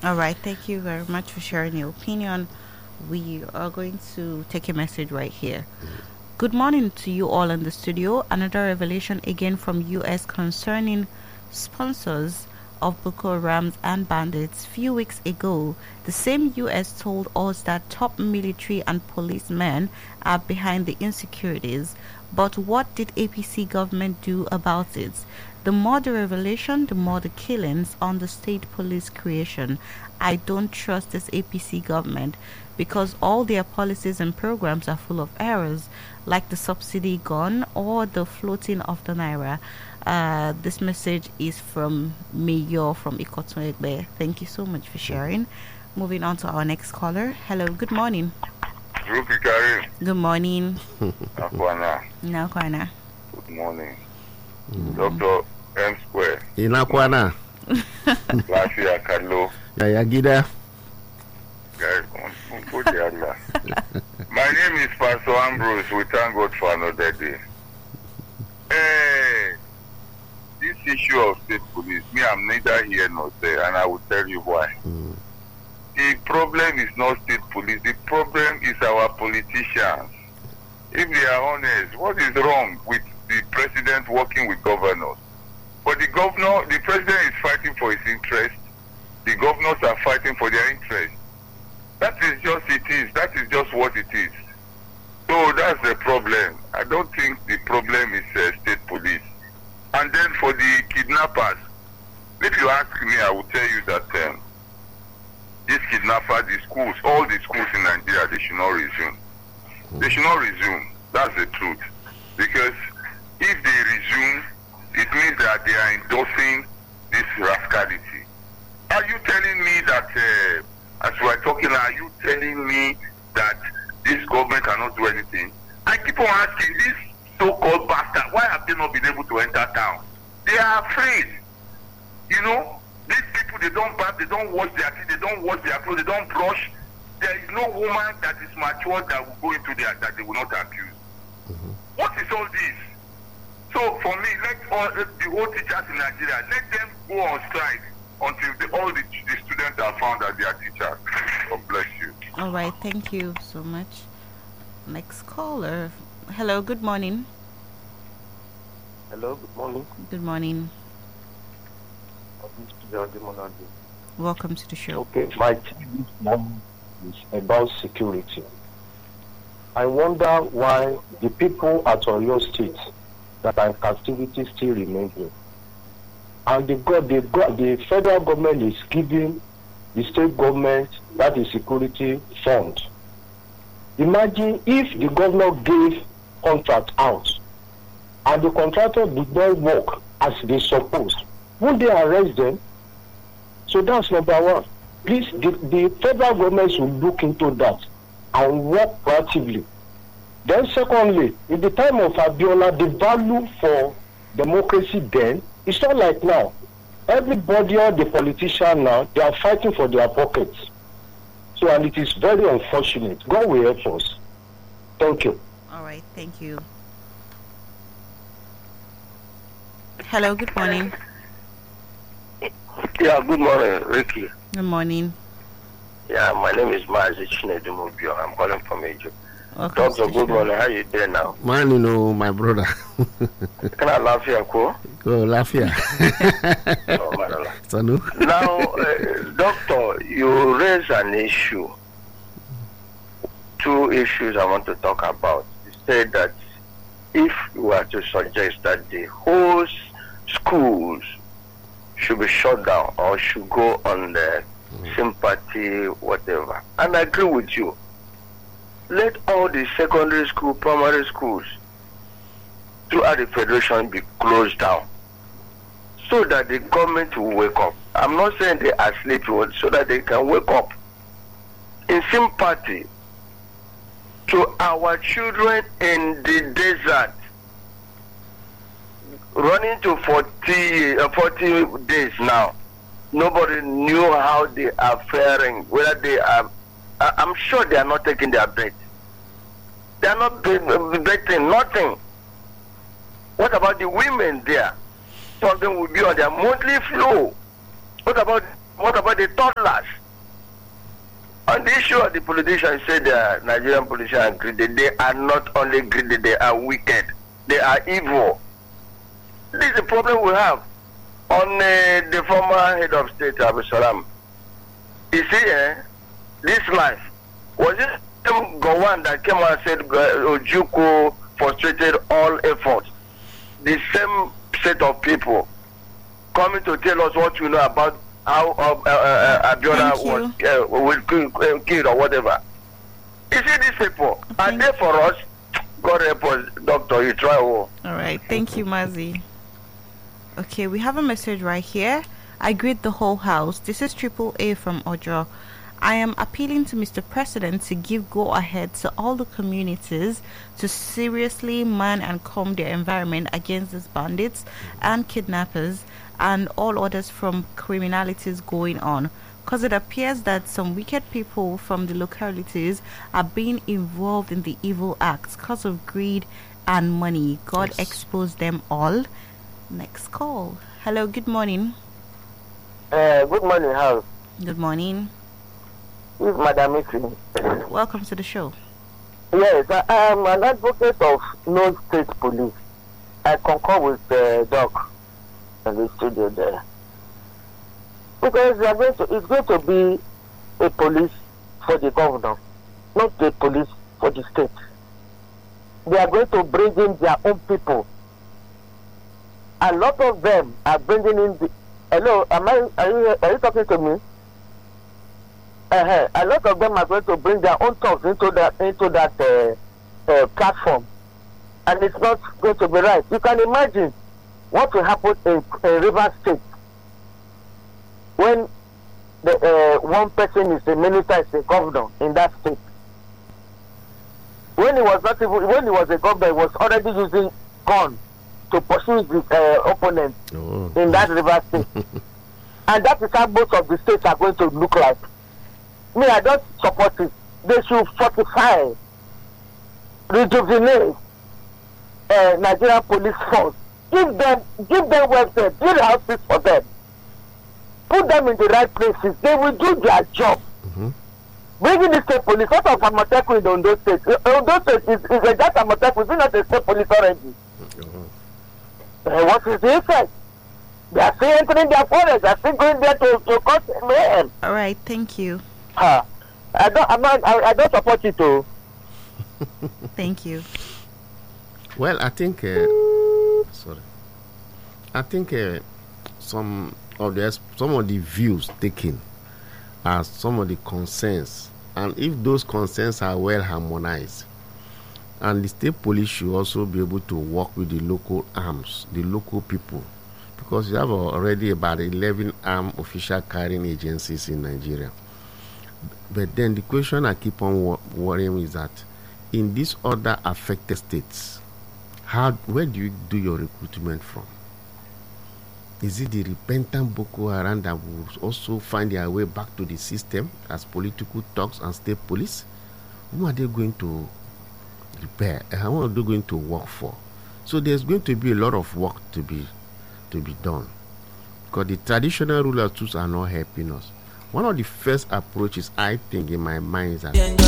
All right, thank you very much for sharing your opinion. We are going to take a message right here. Good morning to you all in the studio. Another revelation again from US concerning sponsors of Boko Harams and bandits. Few weeks ago, the same US told us that top military and policemen are behind the insecurities. But what did APC government do about it? The more the revelation, the more the killings on the state police creation. I don't trust this APC government because all their policies and programs are full of errors, like the subsidy gone or the floating of the naira. This message is from Mayor from Ikotun Egbe. Thank you so much for sharing. Moving on to our next caller. Hello, good morning. Rupi Karim. Good morning. Nakwana. Nakwana. Good morning. Dr. M Square. Inakwana. Lafia Carlo. Yagida. My name is Pastor Ambrose. We thank God for another day. This issue of state police, me, I'm neither here nor there, and I will tell you why. The problem is not state police. The problem is our politicians. If they are honest, what is wrong with the president working with governors? But the president is fighting for his interest. The governors are fighting for their interest. That is just it is. That is just what it is. So that's the problem. I don't think the problem is state police. And then for the kidnappers, if you ask me, I will tell you that these kidnappers, the schools, all the schools in Nigeria, they should not resume. They should not resume. That's the truth. Because if they resume, it means that they are endorsing this rascality. Are you telling me that, as we are talking, are you telling me that this government cannot do anything? I keep on asking this so-called bastard, why have they not been able to enter town? They are afraid. You know, these people, they don't bath, they don't wash their teeth, they don't wash their clothes, they don't brush. There is no woman that is mature that will go into there that they will not abuse. What is all this? So for me, let all the whole teachers in Nigeria, let them go on strike until all the students are found as their teachers. God bless you. All right, thank you so much. Next caller. Hello, good morning. Hello, good morning. Good morning. Welcome to the show. Okay, my team is about security. I wonder why the people at Oyo State that are in captivity still remain here. And the federal government is giving the state government, that is security fund. Imagine if the governor gave contract out and the contractor did not work as they supposed. Won't they arrest them? So that's number one. Please, the federal government should look into that and work proactively. Then secondly, in the time of Abiola, the value for democracy then, it's not like now. Everybody, all the politicians now, they are fighting for their pockets. So, and it is very unfortunate. God will help us. Thank you. All right, thank you. Hello, good morning. Yeah, good morning, Ricky. Good morning. Yeah, my name is Mazi Chinedumobio. I'm calling from Egypt. Welcome Doctor, good morning. How you doing now? Man, you know, my brother. Can I laugh here, cool? Go laugh here. Oh, my God. Sanu. Now, Doctor, you raise an issue. Two issues I want to talk about. You said that if you were to suggest that the whole schools should be shut down or should go on the sympathy, whatever. And I agree with you. Let all the secondary school, primary schools throughout the federation be closed down so that the government will wake up. I'm not saying they are sleeping, so that they can wake up in sympathy to our children in the desert running to 40 days now. Nobody knew how they are faring, whether they are. I'm sure they are not taking their bet. They are not betting nothing. What about the women there? Something will be on their monthly flow. What about What about the toddlers? On the issue of the politicians, say the Nigerian politicians are greedy. They are not only greedy, they are wicked. They are evil. This is the problem we have. On the former head of state, Abu Salam, you see, this life, was it Gowon that came and said Ojukwu frustrated all efforts? The same set of people coming to tell us what you know about how Abiola was killed or whatever. You see, these people are there for us. God help us, doctor. You try. All right. Thank you, Mazi. Okay, we have a message right here. I greet the whole house. This is Triple A from Ojo. I am appealing to Mr. President to give go-ahead to all the communities to seriously man and calm their environment against these bandits and kidnappers and all others from criminalities going on. Because it appears that some wicked people from the localities are being involved in the evil acts because of greed and money. God expose them all. Next call. Hello, good morning. Good morning, House. Good morning. This is Madam Isi. Welcome to the show. Yes, I am an advocate of no state police. I concur with Doc in the studio there. Because it's going to be a police for the governor, not a police for the state. They are going to bring in their own people. A lot of them are bringing in the... Hello, are you talking to me? A lot of them are going to bring their own thoughts into that platform, and it's not going to be right. You can imagine what will happen in Rivers State when the one person is a minister, is a governor in that state. When he was a governor, he was already using gun to pursue his opponent in that Rivers State, and that is how most of the states are going to look like. Me, I don't support it. They should fortify, rejuvenate Nigerian police force. Give them welfare, build houses for them. Put them in the right places. They will do their job. Bringing the state police, what of Amotekun in Ondo State? Ondo State is just Amotekun, is not a state police already. What is the effect? They are still entering their forest. They are still going there to cause mayhem. All right, thank you. I don't support it too. Thank you. Well, I think some of the views taken are some of the concerns, and if those concerns are well harmonized, and the state police should also be able to work with the local arms, the local people, because you have already about 11 armed official carrying agencies in Nigeria. But then the question I keep on worrying is that in these other affected states, where do you do your recruitment from? Is it the repentant Boko Haram that will also find their way back to the system as political talks and state police? Who are they going to repair? And who are they going to work for? So there's going to be a lot of work to be done, because the traditional rulers too are not helping us. One of the first approaches I think in my mind is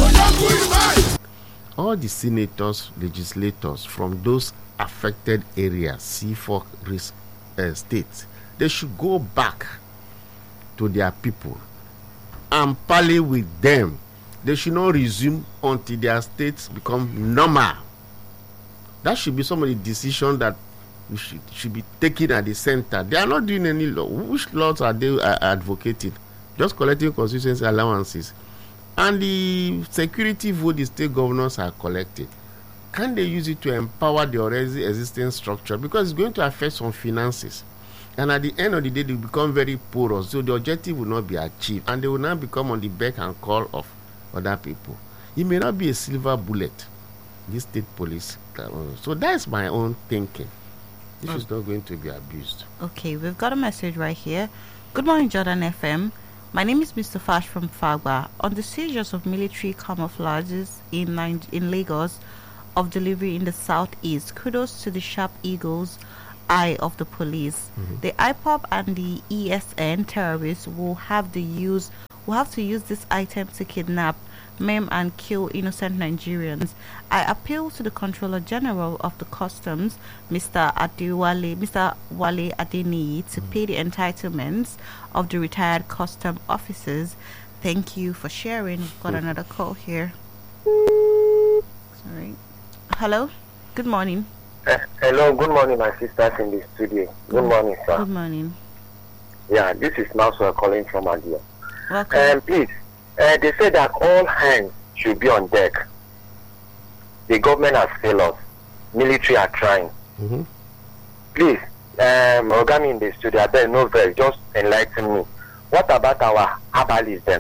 that all the senators, legislators from those affected areas, C4 risk states, they should go back to their people and parley with them. They should not resume until their states become normal. That should be some of the decisions that we should be taken at the center. They are not doing any law. Which laws are they advocating? Just collecting constituency allowances. And the security vote the state governors are collecting, can they use it to empower the already existing structure? Because it's going to affect some finances. And at the end of the day, they become very porous. So the objective will not be achieved. And they will now become on the beck and call of other people. It may not be a silver bullet, this state police. So that's my own thinking. This is not going to be abused. Okay, we've got a message right here. Good morning, Jordan FM. My name is Mr. Fash from Fagba. On the seizures of military camouflages in Lagos of delivery in the southeast, kudos to the sharp eagles eye of the police. The IPOB and the ESN terrorists will have to use this item to kidnap, maim and kill innocent Nigerians. I appeal to the Controller General of the Customs, Mr. Wale Adeniyi, to pay the entitlements of the retired custom officers. Thank you for sharing. We've got another call here. Sorry. Hello. Good morning. Hello, good morning, my sisters in the studio. Good morning, sir. Good morning. Yeah, this is Maxwell calling from Adia. Welcome. Please, they say that all hands should be on deck. The government has failed us. Military are trying. Please, Ogami in the studio, I beg no very, just enlighten me. What about our herbalists then?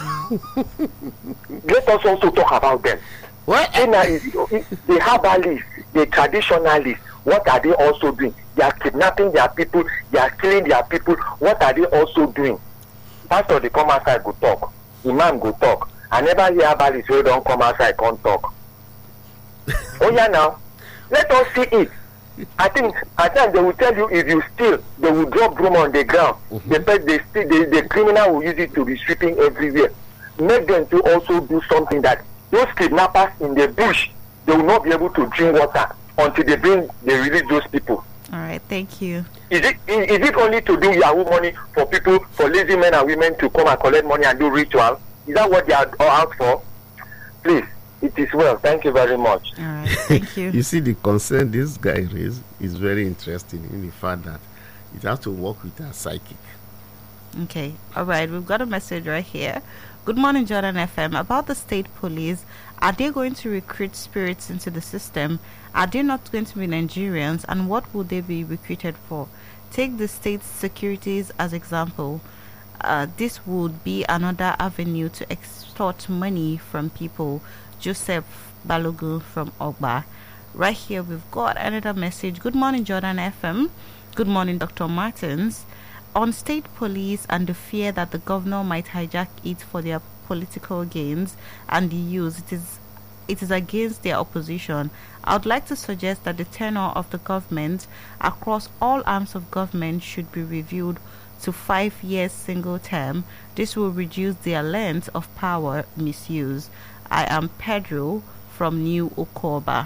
Let us also talk about them. What? The herbalists, the traditionalists, what are they also doing? They are kidnapping their people, they are killing their people. What are they also doing? Pastor, they come outside, go talk. Imam, go talk. I never hear herbalists who don't come outside, can't talk. Oh yeah, now, let us see it. I think they will tell you if you steal, they will drop broom on the ground. The criminal will use it to be sweeping everywhere. Make them to also do something that those kidnappers in the bush, they will not be able to drink water until they release those people. All right, thank you. Is it only to do Yahoo money for people, for lazy men and women to come and collect money and do ritual? Is that what they are out for? Please, it is well. Thank you very much. All right, thank you. You see, the concern this guy raised is very interesting in the fact that it has to work with our psychic. Okay, all right, we've got a message right here. Good morning, Jordan FM. About the state police, are they going to recruit spirits into the system? Are they not going to be Nigerians? And what will they be recruited for? Take the state securities as example. This would be another avenue to extort money from people. Joseph Balogun from Ogba. Right here, we've got another message. Good morning, Jordan FM. Good morning, Dr. Martins. On state police and the fear that the governor might hijack it for their political gains and the use, it is against their opposition. I would like to suggest that the tenure of the government across all arms of government should be reviewed to 5 years single term. This will reduce their length of power misuse. I am Pedro from New Okoba.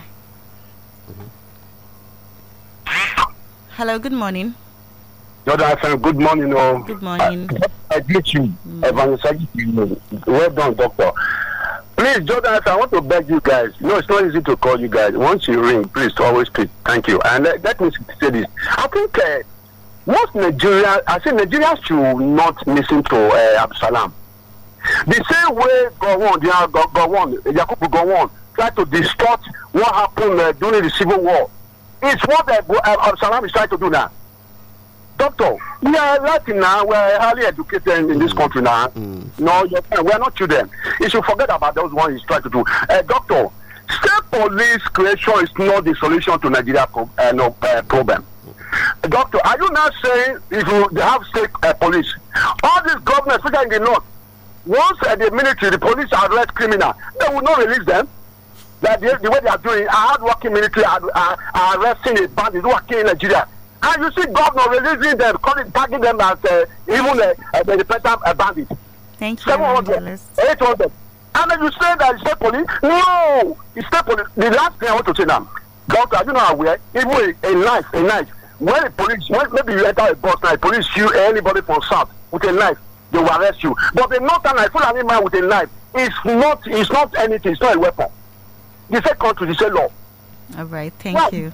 Hello, good morning. Jordan, good morning. Good morning. I greet you. Well done, doctor. Please, Jordan, I want to beg you guys. No, it's not easy to call you guys. Once you ring, please always speak. Thank you. And let me say this. I think most Nigerians should not listen to Absalom. The same way Yakubu Gowon tried to distort what happened during the Civil War. It's what Absalom is trying to do now. Doctor, we are Latin now. We are highly educated in this country now. No, we are not children. You should forget about those ones he's trying to do. Doctor, state police creation is not the solution to Nigeria problem. Doctor, are you now saying if they have state police, all these governors, especially in the north, once the military, the police arrest criminals, they will not release them? That the way they are doing, a hard-working military are arresting a bandit who are killing Nigeria. And you see governor releasing them, tagging them as even a bandit. Thank you, 700, 800. And then you say that it's state police? No! It's state police. The last thing I want to say now, doctor, are you not aware? Even a knife, when the police, maybe you enter a bus now, the police shoot anybody from south with a knife, they will arrest you. But a northern knife, full animal with a knife, it's not anything, it's not a weapon. The same country, the same law. All right, thank you.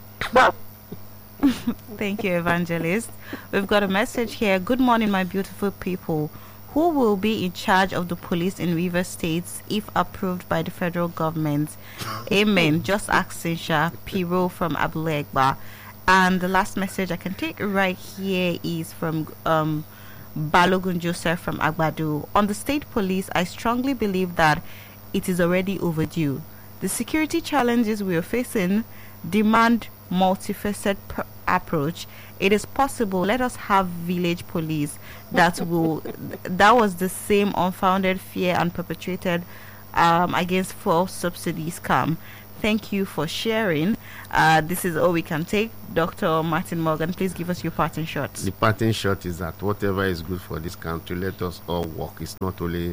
Thank you, Evangelist. We've got a message here. Good morning, my beautiful people. Who will be in charge of the police in Rivers State if approved by the federal government? Amen. Just ask Sinsha Piro from Abulegba. And the last message I can take right here is from Balogun Joseph from Agbadu. On the state police, I strongly believe that it is already overdue. The security challenges we are facing demand multifaceted approach. It is possible. Let us have village police that was the same unfounded fear and perpetrated against false subsidy scam. Thank you for sharing. This is all we can take. Dr. Martin Morgan, please give us your parting shots. The parting shot is that whatever is good for this country, let us all work. It's not only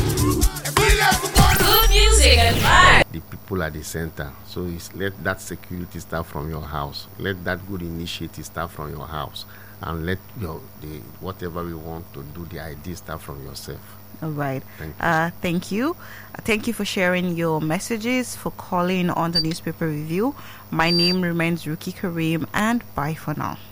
Good music and vibes. the people at the center. So it's let that security start from your house. Let that good initiative start from your house, and let whatever we want to do, the idea start from yourself. All right. Thank you. Thank you for sharing your messages, for calling on the newspaper review. My name remains Ruki Kareem, and bye for now.